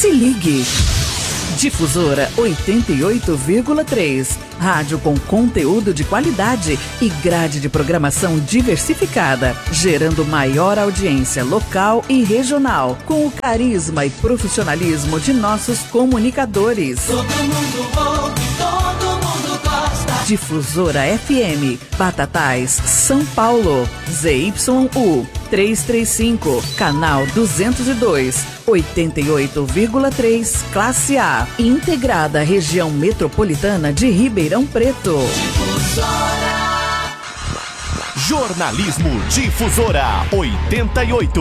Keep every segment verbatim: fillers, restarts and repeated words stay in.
Se ligue. Difusora oitenta e oito vírgula três. Rádio com conteúdo de qualidade e grade de programação diversificada, gerando maior audiência local e regional, com o carisma e profissionalismo de nossos comunicadores. Todo mundo ouve, todo mundo gosta. Difusora F M, Batatais, São Paulo, Z Y U trezentos e trinta e cinco, canal duzentos e dois, oitenta e oito vírgula três, classe A, integrada à região metropolitana de Ribeirão Preto. Difusora. Jornalismo Difusora oitenta e oito.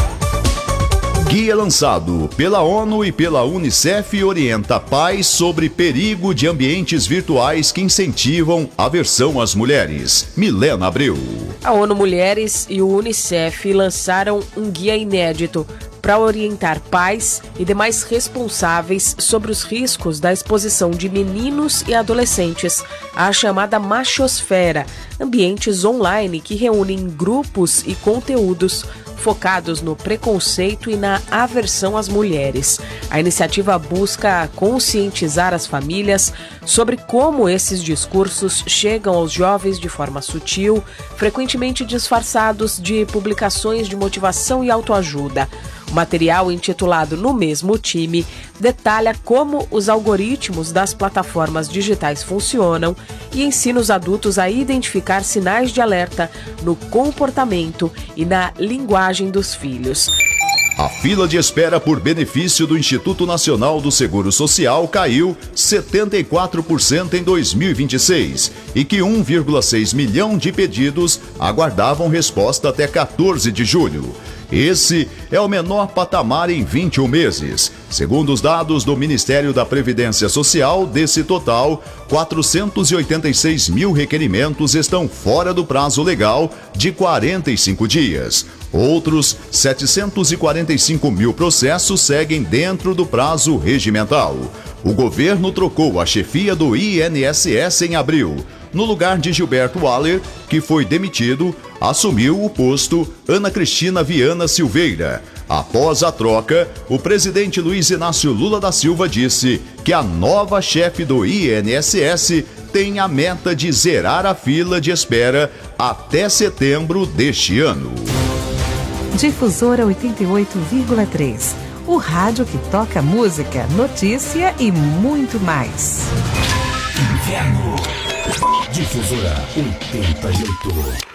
Guia lançado pela ONU e pela Unicef orienta pais sobre perigo de ambientes virtuais que incentivam a aversão às mulheres. Milena Abreu. A ONU Mulheres e o Unicef lançaram um guia inédito para orientar pais e demais responsáveis sobre os riscos da exposição de meninos e adolescentes à chamada machosfera, ambientes online que reúnem grupos e conteúdos focados no preconceito e na aversão às mulheres. A iniciativa busca conscientizar as famílias sobre como esses discursos chegam aos jovens de forma sutil, frequentemente disfarçados de publicações de motivação e autoajuda. O material, intitulado No Mesmo Time, detalha como os algoritmos das plataformas digitais funcionam e ensina os adultos a identificar sinais de alerta no comportamento e na linguagem dos filhos. A fila de espera por benefício do Instituto Nacional do Seguro Social caiu setenta e quatro por cento em dois mil e vinte e seis e que um vírgula seis milhão de pedidos aguardavam resposta até quatorze de julho. Esse é o menor patamar em vinte e um meses. Segundo os dados do Ministério da Previdência Social, desse total, quatrocentos e oitenta e seis mil requerimentos estão fora do prazo legal de quarenta e cinco dias. Outros setecentos e quarenta e cinco mil processos seguem dentro do prazo regimental. O governo trocou a chefia do I N S S em abril. No lugar de Gilberto Waller, que foi demitido, assumiu o posto Ana Cristina Viana Silveira. Após a troca, o presidente Luiz Inácio Lula da Silva disse que a nova chefe do I N S S tem a meta de zerar a fila de espera até setembro deste ano. Difusora oitenta e oito vírgula três. O rádio que toca música, notícia e muito mais. Inverno. Difusora oitenta e oito.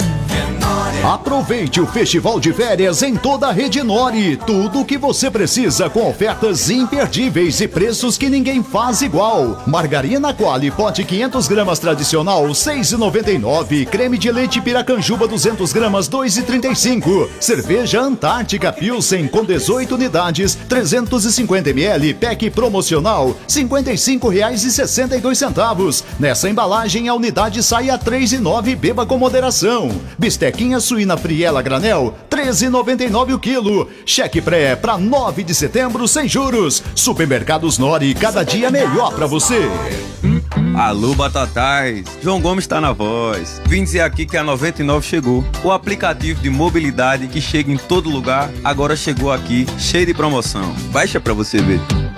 Aproveite o festival de férias em toda a rede Nori. Tudo o que você precisa com ofertas imperdíveis e preços que ninguém faz igual. Margarina Qualy, pote quinhentas gramas tradicional, seis reais e noventa e nove centavos. Creme de leite Piracanjuba, duzentas gramas, dois reais e trinta e cinco centavos. Cerveja Antártica Pilsen com dezoito unidades, trezentos e cinquenta mililitros. Pack promocional, cinquenta e cinco reais e sessenta e dois centavos. Nessa embalagem, a unidade sai a três reais e nove centavos. Beba com moderação. Bistequinha suína friela granel, treze reais e noventa e nove centavos o quilo. Cheque pré para nove de setembro sem juros. Supermercados Nori, cada dia melhor para você. Alô, Batatais, João Gomes está na voz. Vim dizer aqui que a noventa e nove chegou. O aplicativo de mobilidade que chega em todo lugar, agora chegou aqui, cheio de promoção. Baixa para você ver.